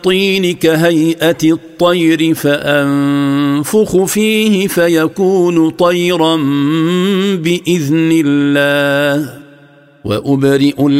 الطين كهيئة الطير فأنفخ فيه فيكون طيرا بإذن الله وأبرئ